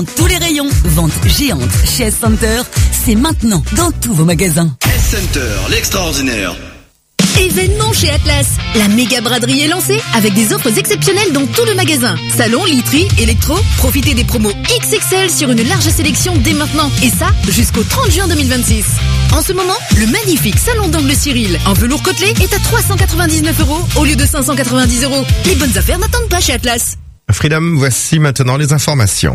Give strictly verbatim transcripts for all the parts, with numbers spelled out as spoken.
Tous les rayons, vente géante chez S-Center, c'est maintenant dans tous vos magasins. S-Center, l'extraordinaire. Événement chez Atlas. La méga braderie est lancée avec des offres exceptionnelles dans tout le magasin. Salon, literie, électro. Profitez des promos X X L sur une large sélection dès maintenant. Et ça, jusqu'au trente juin deux mille vingt-six. En ce moment, le magnifique salon d'angle Cyril en velours côtelé est à trois cent quatre-vingt-dix-neuf euros au lieu de cinq cent quatre-vingt-dix euros. Les bonnes affaires n'attendent pas chez Atlas. Freedom, voici maintenant les informations.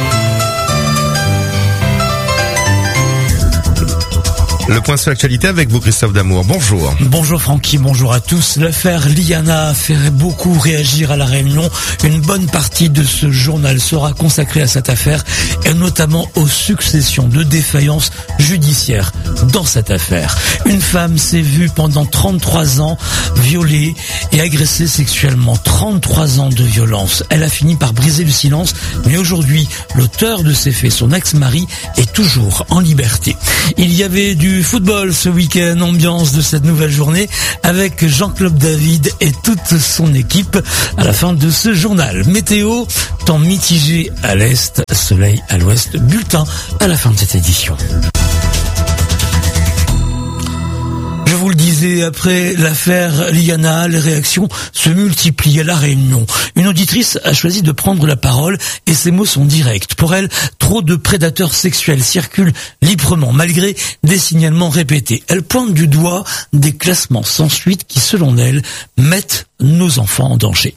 Le point sur l'actualité avec vous, Christophe Damour. Bonjour. Bonjour Francky, bonjour à tous. L'affaire Liana a fait beaucoup réagir à La Réunion. Une bonne partie de ce journal sera consacrée à cette affaire et notamment aux successions de défaillances judiciaires dans cette affaire. Une femme s'est vue pendant trente-trois ans violée et agressée sexuellement. trente-trois ans de violence. Elle a fini par briser le silence, mais aujourd'hui, l'auteur de ces faits, son ex-mari, est toujours en liberté. Il y avait du football ce week-end, ambiance de cette nouvelle journée avec Jean-Claude David et toute son équipe à la fin de ce journal. Météo, temps mitigé à l'est, soleil à l'ouest, bulletin à la fin de cette édition. Je vous le disais, après l'affaire Liana, les réactions se multiplient à La Réunion. Une auditrice a choisi de prendre la parole et ses mots sont directs. Pour elle, trop de prédateurs sexuels circulent librement malgré des signalements répétés. Elle pointe du doigt des classements sans suite qui, selon elle, mettent nos enfants en danger.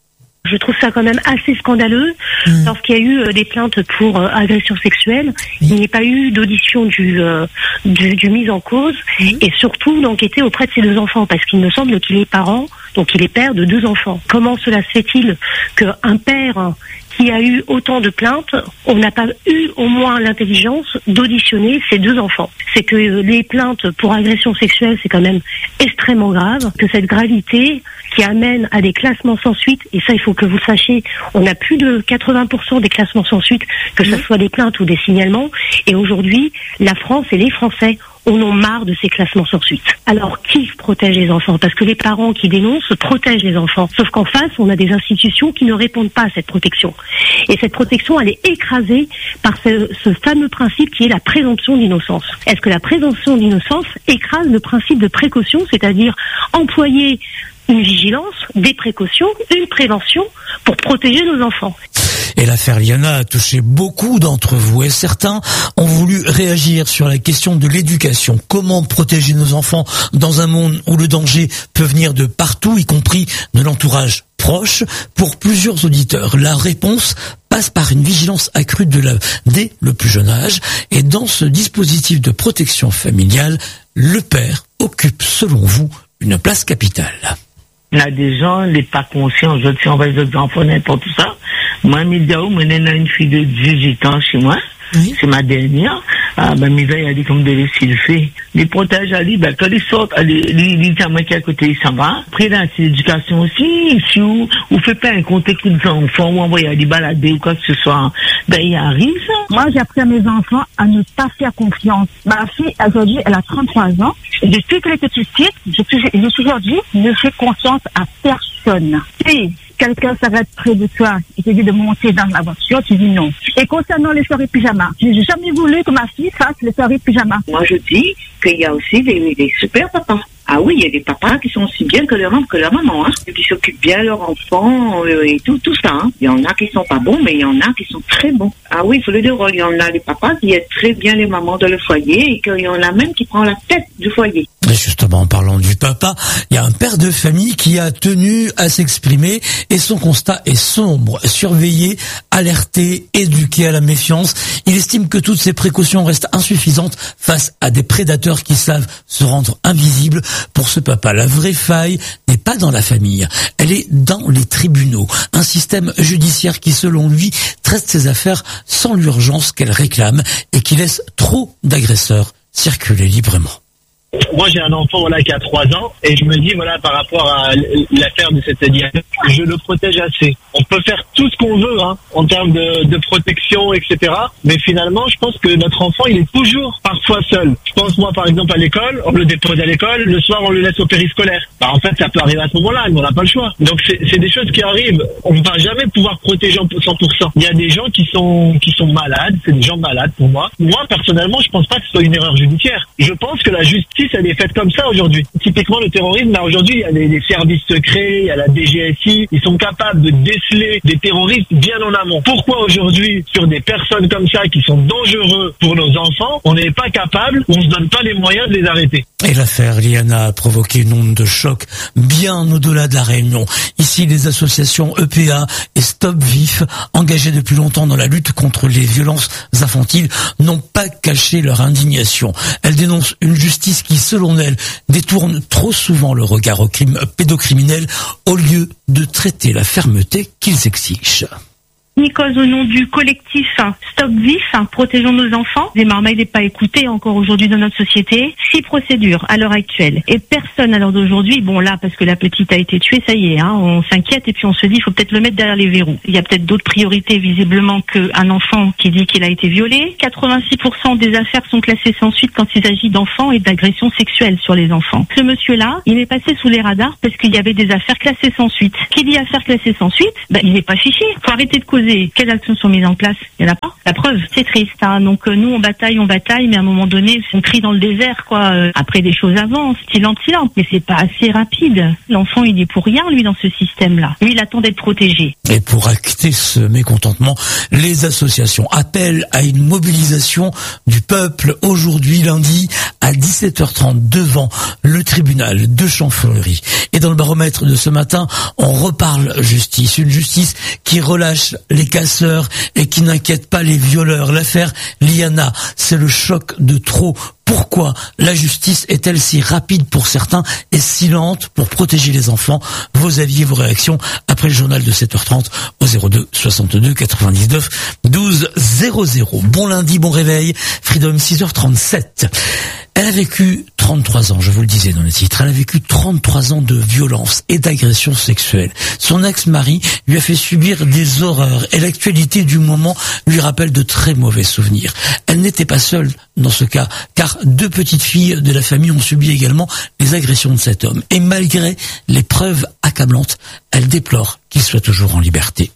Je trouve ça quand même assez scandaleux. Mmh. Lorsqu'il y a eu euh, des plaintes pour euh, agression sexuelle, mmh. il n'y a pas eu d'audition du, euh, du, du mis en cause mmh. et surtout d'enquêter auprès de ses deux enfants parce qu'il me semble qu'il est parent, donc il est père de deux enfants. Comment cela se fait-il qu'un père qui a eu autant de plaintes, on n'a pas eu au moins l'intelligence d'auditionner ses deux enfants? C'est que les plaintes pour agression sexuelle, c'est quand même extrêmement grave, que cette gravité qui amène à des classements sans suite, et ça il faut que vous le sachiez, on a plus de quatre-vingts pour cent des classements sans suite, que ce soit des plaintes ou des signalements, et aujourd'hui, la France et les Français on en marre de ces classements sans suite. Alors, qui protège les enfants? Parce que les parents qui dénoncent protègent les enfants. Sauf qu'en face, on a des institutions qui ne répondent pas à cette protection. Et cette protection, elle est écrasée par ce, ce fameux principe qui est la présomption d'innocence. Est-ce que la présomption d'innocence écrase le principe de précaution, c'est-à-dire employer une vigilance, des précautions, une prévention pour protéger nos enfants? Et l'affaire Liana a touché beaucoup d'entre vous et certains ont voulu réagir sur la question de l'éducation. Comment protéger nos enfants dans un monde où le danger peut venir de partout, y compris de l'entourage proche? Pour plusieurs auditeurs, la réponse passe par une vigilance accrue de la, dès le plus jeune âge. Et dans ce dispositif de protection familiale, le père occupe, selon vous, une place capitale. Il y a des gens, les pas conscients, je dis, on va les autres enfants, n'importe tout ça. Moi, Mildaou, moi, j'ai une fille de dix-huit ans chez moi. Oui. C'est ma dernière. Ah, ben, Misa, il a dit comme de laisser le fait. Les protège à lui, ben, quand ils sortent, les témoins qui à côté, ils s'en vont. Après, dans l'éducation aussi, si vous, vous faites pas un contact avec les enfants, ou envoyer à les balader ou quoi que ce soit, ben, il arrive, ça. Moi, j'ai appris à mes enfants à ne pas faire confiance. Ma fille, aujourd'hui, elle a trente-trois ans. Et depuis qu'elle était petite, je suis aujourd'hui, ne fais confiance à personne. Et, quelqu'un s'arrête près de toi et te dit de monter dans la voiture, tu dis non. Et concernant les soirées pyjama, je n'ai jamais voulu que ma fille fasse les soirées pyjama. Moi, je dis qu'il y a aussi des, des super papas. Ah oui, il y a des papas qui sont aussi bien que leur, que leur maman, hein, qui s'occupent bien de leurs enfants euh, et tout, tout ça. Hein. Il y en a qui sont pas bons, mais il y en a qui sont très bons. Ah oui, il faut le dire, il y en a des papas qui aident très bien les mamans dans le foyer et qu'il y en a même qui prend la tête du foyer. Et justement, en parlant du papa, il y a un père de famille qui a tenu à s'exprimer et son constat est sombre. Surveiller, alerter, éduquer à la méfiance. Il estime que toutes ces précautions restent insuffisantes face à des prédateurs qui savent se rendre invisibles. Pour ce papa, la vraie faille n'est pas dans la famille, elle est dans les tribunaux. Un système judiciaire qui, selon lui, traite ces affaires sans l'urgence qu'elle réclame et qui laisse trop d'agresseurs circuler librement. Moi, j'ai un enfant voilà qui a trois ans et je me dis voilà par rapport à l'affaire de cette diabète, je le protège assez. On peut faire tout ce qu'on veut hein, en termes de, de protection, et cetera. Mais finalement, je pense que notre enfant, il est toujours parfois seul. Je pense moi par exemple à l'école, on le dépose à l'école, le soir on le laisse au périscolaire. Bah en fait, ça peut arriver à ce moment-là, mais on n'a pas le choix. Donc c'est, c'est des choses qui arrivent. On ne va jamais pouvoir protéger en cent pour cent. Il y a des gens qui sont qui sont malades, c'est des gens malades pour moi. Moi personnellement, je pense pas que ce soit une erreur judiciaire. Je pense que la justice elle est faite comme ça aujourd'hui. Typiquement le terrorisme, là aujourd'hui il y a les, les services secrets, il y a la D G S I, ils sont capables de déceler des terroristes bien en amont. Pourquoi aujourd'hui sur des personnes comme ça qui sont dangereux pour nos enfants, on n'est pas capable, on se donne pas les moyens de les arrêter. Et l'affaire Liana a provoqué une onde de choc bien au-delà de la Réunion. Ici, les associations E P A et Stop Vif, engagées depuis longtemps dans la lutte contre les violences infantiles, n'ont pas caché leur indignation. Elles dénoncent une justice qui, selon elles, détourne trop souvent le regard aux crimes pédocriminels au lieu de traiter la fermeté qu'ils exigent. Nicole, au nom du collectif Stop Vif, protégeons nos enfants. Les marmailles n'est pas écoutées encore aujourd'hui dans notre société. Six procédures à l'heure actuelle. Et personne à l'heure d'aujourd'hui, bon là, parce que la petite a été tuée, ça y est, hein, on s'inquiète et puis on se dit, il faut peut-être le mettre derrière les verrous. Il y a peut-être d'autres priorités visiblement qu'un enfant qui dit qu'il a été violé. quatre-vingt-six pour cent des affaires sont classées sans suite quand il s'agit d'enfants et d'agressions sexuelles sur les enfants. Ce monsieur-là, il est passé sous les radars parce qu'il y avait des affaires classées sans suite. Qui dit affaires classées sans suite, ben, il n'est pas fiché. Faut arrêter de causer. Quelles actions sont mises en place? Il n'y en a pas. La preuve, c'est triste. Hein. Donc euh, nous, on bataille, on bataille, mais à un moment donné, on crie dans le désert, quoi. Euh, après, des choses avancent, silence, silence. Mais c'est pas assez rapide. L'enfant, il est pour rien, lui, dans ce système-là. Lui, il attend d'être protégé. Et pour acter ce mécontentement, les associations appellent à une mobilisation du peuple aujourd'hui, lundi, à dix-sept heures trente, devant le tribunal de Champfleury. Et dans le baromètre de ce matin, on reparle justice. Une justice qui relâche les casseurs et qui n'inquiète pas les violeurs. L'affaire Liana, c'est le choc de trop. Pourquoi la justice est-elle si rapide pour certains et si lente pour protéger les enfants? Vos avis et vos réactions après le journal de sept heures trente au zéro deux soixante-deux quatre-vingt-dix-neuf douze zéro zéro. Bon lundi, bon réveil. Freedom six heures trente-sept. Elle a vécu trente-trois ans, je vous le disais dans le titre, elle a vécu trente-trois ans de violence et d'agression sexuelle. Son ex-mari lui a fait subir des horreurs et l'actualité du moment lui rappelle de très mauvais souvenirs. Elle n'était pas seule dans ce cas, car deux petites filles de la famille ont subi également les agressions de cet homme. Et malgré les preuves accablantes, elle déplore qu'il soit toujours en liberté.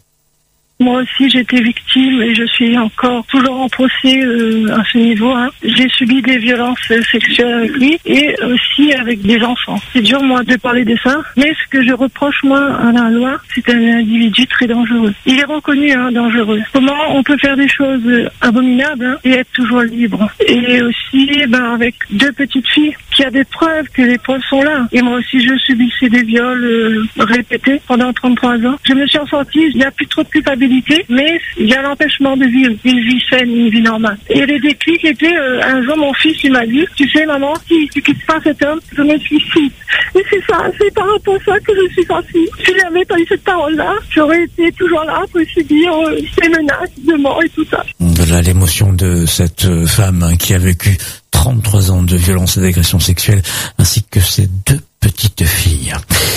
Moi aussi, j'étais victime et je suis encore toujours en procès euh, à ce niveau. Hein. J'ai subi des violences sexuelles avec lui et aussi avec des enfants. C'est dur, moi, de parler de ça. Mais ce que je reproche, moi, à la loi, c'est un individu très dangereux. Il est reconnu hein, dangereux. Comment on peut faire des choses abominables hein, et être toujours libre? Et aussi, ben, avec deux petites filles, qui a des preuves, que les preuves sont là. Et moi aussi, je subissais des viols euh, répétés pendant trente-trois ans. Je me suis en sortie, il n'y a plus trop de culpabilité. Mais il y a l'empêchement de vivre une vie saine, une vie normale. Et les déclics étaient, euh, un jour mon fils il m'a dit, tu sais maman, si tu quittes pas cet homme, je me suicide. Et c'est ça, c'est par rapport à ça que je suis sortie. Si j'avais pas eu cette parole-là, j'aurais été toujours là pour subir euh, ces menaces de mort et tout ça. Voilà l'émotion de cette femme hein, qui a vécu trente-trois ans de violence et d'agression sexuelle, ainsi que ses deux petites filles.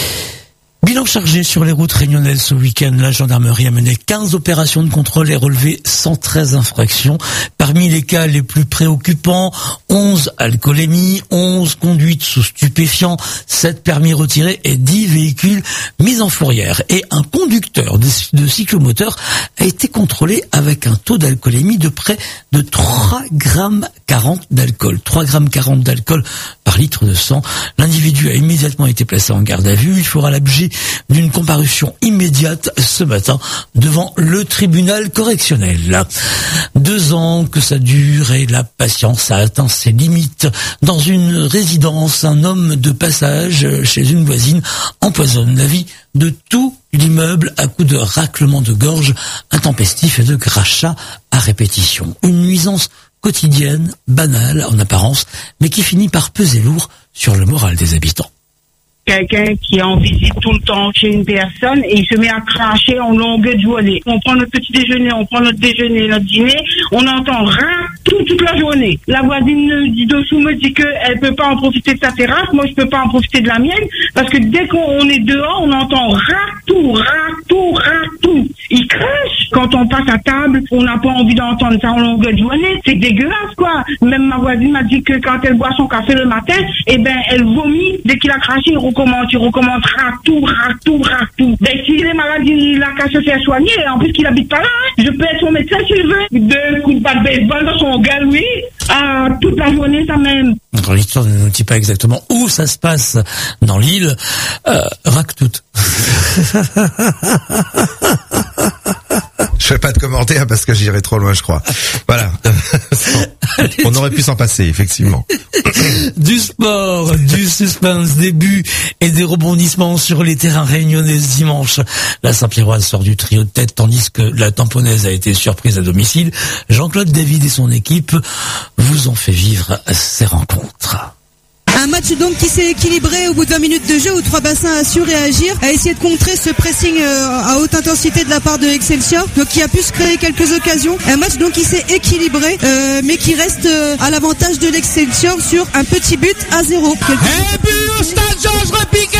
Bilan chargé sur les routes réunionnaises ce week-end. La gendarmerie a mené quinze opérations de contrôle et relevé cent treize infractions. Parmi les cas les plus préoccupants, onze alcoolémies, onze conduites sous stupéfiants, sept permis retirés et dix véhicules mis en fourrière. Et un conducteur de cyclomoteur a été contrôlé avec un taux d'alcoolémie de près de trois virgule quarante grammes d'alcool. trois virgule quarante grammes d'alcool par litre de sang. L'individu a immédiatement été placé en garde à vue. Il fera l'objet d'une comparution immédiate ce matin devant le tribunal correctionnel. Deux ans que ça dure et la patience a atteint ses limites. Dans une résidence, un homme de passage chez une voisine empoisonne la vie de tout l'immeuble à coups de raclement de gorge intempestif et de crachats à répétition. Une nuisance quotidienne, banale en apparence, mais qui finit par peser lourd sur le moral des habitants. Quelqu'un qui est en visite tout le temps chez une personne et il se met à cracher en longueur de journée. On prend notre petit déjeuner, on prend notre déjeuner, notre dîner, on n'entend rien toute, toute la journée. La voisine du dessous me dit qu'elle peut pas en profiter de sa terrasse, moi je peux pas en profiter de la mienne, parce que dès qu'on est dehors, on entend ratou, ratou, ratou. Il crache. Quand on passe à table, on n'a pas envie d'entendre ça en longueur de journée. C'est dégueulasse, quoi. Même ma voisine m'a dit que quand elle boit son café le matin, eh ben, elle vomit. Dès qu'il a craché, il recommence, il recommence ratou, ratou, ratou. Ben, s'il est malade, il a qu'à se faire soigner. En plus, qu'il habite pas là, hein. Je peux être son médecin s'il veut. Deux coups de batte de baseball dans son gueule, oui. Ah, toute la journée, ça même. Alors, l'histoire ne nous dit pas exactement où ça se passe dans l'île. Euh, Ractout. Je fais pas de commentaire parce que j'irai trop loin, je crois. Voilà. On aurait pu s'en passer, effectivement. Du sport, du suspense, des buts et des rebondissements sur les terrains réunionnais ce dimanche. La Saint-Pierroise sort du trio de tête tandis que la Tamponnaise a été surprise à domicile. Jean-Claude David et son équipe vous ont fait vivre ces rencontres. Un match donc qui s'est équilibré au bout de vingt minutes de jeu où trois bassins a su réagir, a essayé de contrer ce pressing à haute intensité de la part de Excelsior, donc qui a pu se créer quelques occasions. Un match donc qui s'est équilibré, euh, mais qui reste à l'avantage de l'Excelsior sur un petit but à zéro. Et but au stade Georges Repiquet.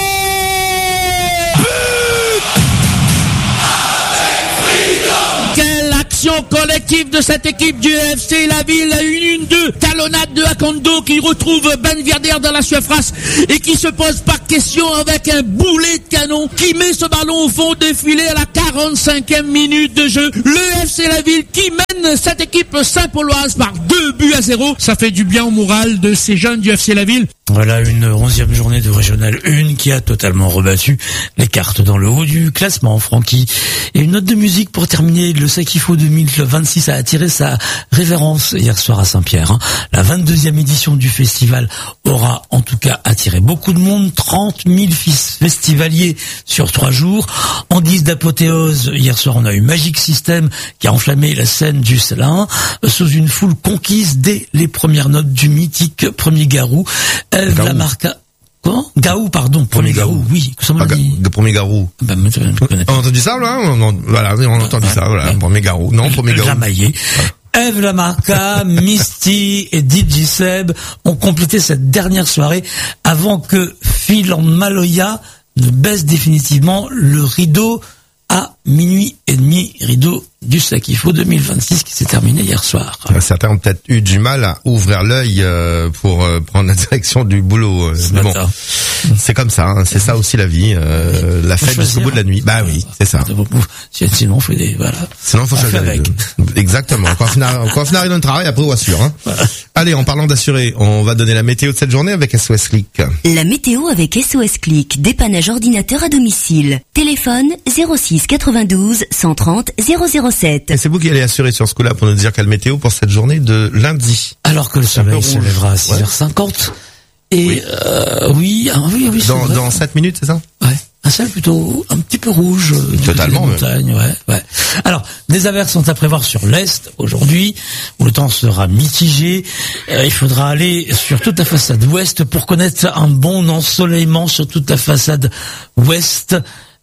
Quelle action collective de cette équipe du F C La Ville, une une deux, talonnade de Akondo qui retrouve Ben Viader dans la surface et qui se pose pas question avec un boulet de canon qui met ce ballon au fond de filet à la quarante-cinquième minute de jeu. Le F C La Ville qui mène cette équipe Saint-Pauloise par deux buts à zéro. Ça fait du bien au moral de ces jeunes du F C La Ville. Voilà une onzième journée de Régional un qui a totalement rebattu les cartes dans le haut du classement, Francky. Et une note de musique pour terminer. Le Sakifo deux mille vingt-six a attiré sa révérence hier soir à Saint-Pierre. La vingt-deuxième édition du festival aura en tout cas attiré beaucoup de monde. trente mille festivaliers sur trois jours. En guise d'apothéose, hier soir on a eu Magic System qui a enflammé la scène du Célin sous une foule conquise dès les premières notes du mythique Premier Garou. Eve Gaou. Lamarca. Quoi? Gaou, pardon. Premier Garou, oui. Ah, ga- Premier Garou. Ben, je connais pas. On a entendu ça, là? On a, voilà, on a entendu ouais, ça, voilà. Ouais. Premier Garou. Non, Premier Garou. Jamaillé. Eve Lamarca, Misty et D J Seb ont complété cette dernière soirée avant que Phil en Maloya ne baisse définitivement le rideau à minuit et demi, rideau du Sakifo deux mille vingt-six qui s'est terminé hier soir. Certains ont peut-être eu du mal à ouvrir l'œil euh, pour euh, prendre la direction du boulot. Euh, mais bon, c'est comme ça, hein, c'est ça aussi la vie, euh, la fête jusqu'au bout de la nuit. Bah oui, c'est ça. Sinon, on fait des voilà. Sinon, faut choisir avec. Exactement. Quand on a, quand on arrive dans le travail, après on assure. Hein. Voilà. Allez, en parlant d'assurer, on va donner la météo de cette journée avec S O S Click. La météo avec S O S Click, dépannage ordinateur à domicile. Téléphone zéro six quatre-vingt-douze cent trente zéro zéro sept. Et c'est vous qui allez assurer sur ce coup-là pour nous dire quelle météo pour cette journée de lundi. Alors que le soleil se lèvera à six heures cinquante. Et oui, euh, oui, ah, oui, oui. Dans, vrai. dans sept minutes, c'est ça? Ouais. Un ciel plutôt un petit peu rouge. Totalement. Montagne, ouais, ouais. Alors, des averses sont à prévoir sur l'est aujourd'hui, où le temps sera mitigé. Euh, il faudra aller sur toute la façade ouest pour connaître un bon ensoleillement sur toute la façade ouest,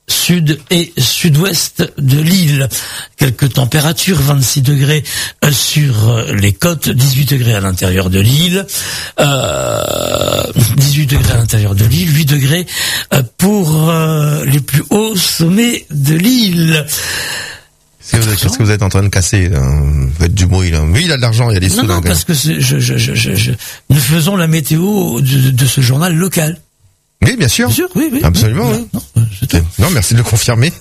sud et sud-ouest de l'île. Quelques températures, vingt-six degrés sur les côtes, dix-huit degrés à l'intérieur de l'île, euh, dix-huit degrés à l'intérieur de l'île, huit degrés pour euh, les plus hauts sommets de l'île. Qu'est-ce que vous êtes en train de casser là? Vous faites du bruit là. Oui, il a de l'argent, il y a des sous. Non, non, parce que je, je, je, je, je, nous faisons la météo de, de ce journal local. Oui, bien sûr. Bien sûr, oui, oui. Absolument, oui. Non, non, non, merci de le confirmer.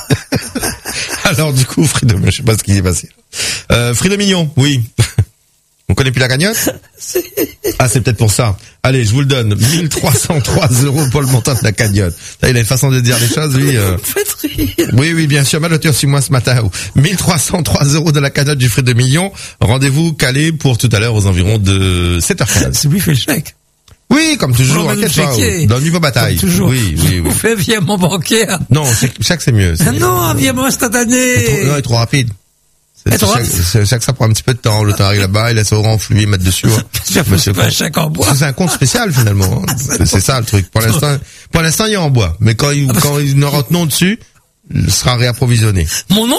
Alors, du coup, Frido, je sais pas ce qui s'est passé. Euh, Frido Mignon, oui. On connaît plus la cagnotte? Ah, c'est peut-être pour ça. Allez, je vous le donne. mille trois cent trois euros pour le montant de la cagnotte. Il a une façon de dire les choses, lui. Euh... Faites rire. Oui, oui, bien sûr. Mal sur moi ce matin. mille trois cent trois euros de la cagnotte du Frido Mignon. Rendez-vous calé pour tout à l'heure aux environs de sept heures quinze. C'est lui fait le chèque. Oui, comme toujours, inquiète pas, dans le niveau bataille. Comme toujours. Oui, oui, oui. Vous faites virement bancaire. Non, chaque c'est mieux. Ah non, un virement instantané. Trop, non, il est trop rapide. C'est, trop chaque, c'est, chaque ça prend un petit peu de temps. Le temps arrive là-bas, il laisse au renfluer, mettre dessus. Ouais. Monsieur, pas chaque en bois. C'est un compte spécial finalement. c'est, c'est ça le truc. Pour l'instant, pour l'instant, il est en bois. Mais quand il, ah, quand il aura notre nom dessus, il sera réapprovisionné. Mon nom?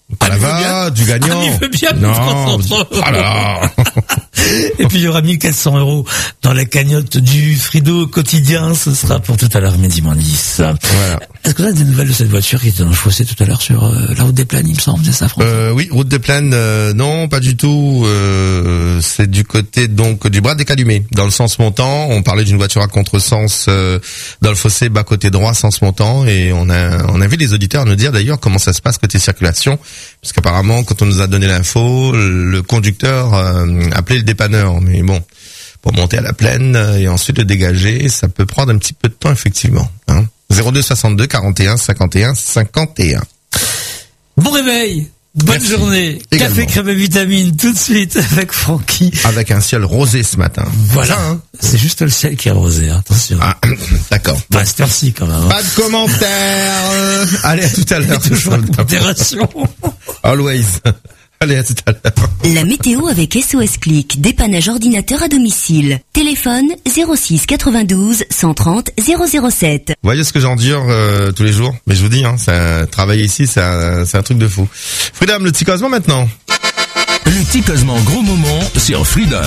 Pas la va, du gagnant. Ah, il veut bien non. Voilà. Et puis il y aura mille quatre cents euros dans la cagnotte du Frido quotidien. Ce sera pour tout à l'heure, midi moins dix. Voilà. Est-ce que vous avez des nouvelles de cette voiture qui était dans le fossé tout à l'heure sur euh, la route des Plaines, il me semble, c'est ça, François? Euh, oui, route des Plaines, euh, non, pas du tout. Euh, c'est du côté donc du bras des Calumets, dans le sens montant. On parlait d'une voiture à contresens euh, dans le fossé bas côté droit, sens montant, et on a on a vu les auditeurs nous dire d'ailleurs comment ça se passe côté circulation, parce qu'apparemment quand on nous a donné l'info, le conducteur euh, appelait le dépanneur, mais bon, pour monter à la plaine et ensuite le dégager, ça peut prendre un petit peu de temps effectivement. Hein. zéro deux soixante-deux quarante et un cinquante et un cinquante et un. Bon réveil, bonne Merci. journée. Également. Café crème et vitamine tout de suite avec Francky. Avec un ciel rosé ce matin. Voilà, hein. C'est juste le ciel qui est rosé, hein. Attention. Ah, d'accord. Bah, c'est merci quand même. Hein. Pas de commentaires. Allez, à tout à l'heure. Toujours avec modération. Always. Allez, à tout à l'heure. La météo avec S O S Click, dépannage ordinateur à domicile. Téléphone zéro six quatre-vingt-douze cent trente zéro zéro sept. Vous voyez ce que j'endure euh, tous les jours. Mais je vous dis, hein, ça, travailler ici, c'est un, c'est un truc de fou. Freedom, le petit Cosmo maintenant. Le petit Cosmo gros moment sur Freedom.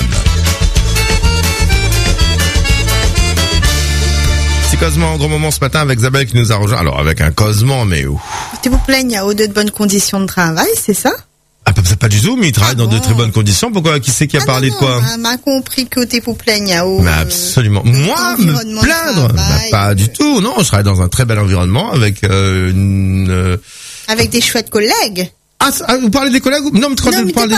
Petit Cosmo en gros moment ce matin avec Isabelle qui nous a rejoint. Alors avec un Cosmo, mais où? S'il vous plaît, il y a au-delà de bonnes conditions de travail, c'est ça? Ah, pas, pas du tout, mais il travaille Ah dans bon. de très bonnes conditions. Pourquoi? Qui c'est qui a Ah parlé non, de quoi? On m'a compris que t'es pour plaindre. Mais absolument. Moi, me environnement de plaindre? Bah, travail. pas du tout. Non, je travaille dans un très bel environnement avec euh, une... euh, Avec des chouettes collègues. Ah, ça- ah, vous parlez des collègues ou- Non, mais quand Non, vous mais parlez